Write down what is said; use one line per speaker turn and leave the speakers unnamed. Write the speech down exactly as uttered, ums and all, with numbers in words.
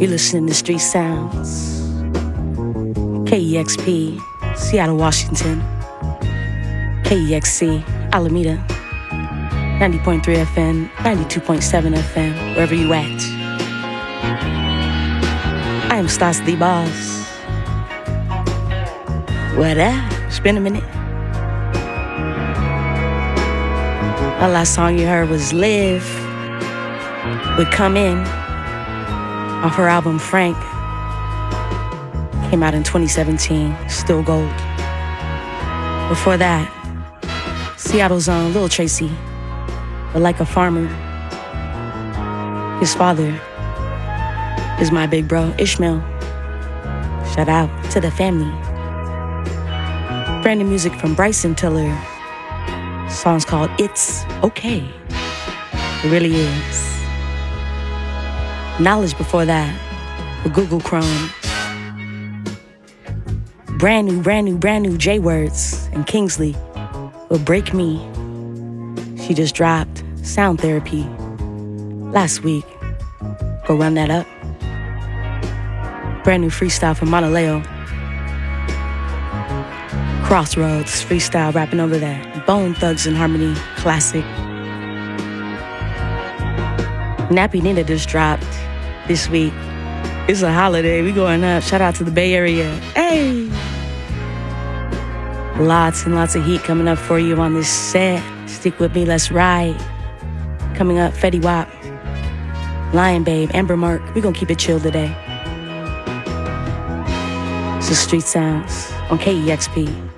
You're listening to Street Sounds. K E X P, Seattle, Washington. K E X C, Alameda. ninety point three F M, ninety-two point seven F M, wherever you at. I am Stas the Boss. What up? It's been a minute. The last song you heard was Live with Come In off her album Frank. Came out in twenty seventeen, still gold. Before that, Seattle's own Lil Tracy, but like a farmer. His father is my big bro, Ishmael. Shout out to the family. Brand new music from Bryson Tiller. Song's called It's Okay. It really is. Knowledge before that, with Google Chrome. Brand new, brand new, brand new J-Words and Kingsley will Break Me. She just dropped Sound Therapy last week. Go run that up. Brand new freestyle from Monaleo. Crossroads freestyle rapping over that. Bone Thugs and Harmony classic. Nappy Nina just dropped this week. It's a holiday. We going up. Shout out to the Bay Area. Hey! Lots and lots of heat coming up for you on this set. Stick with me. Let's ride. Coming up, Fetty Wap, Lion Babe, Amber Mark. We gonna keep it chill today. This is Street Sounds on K E X P.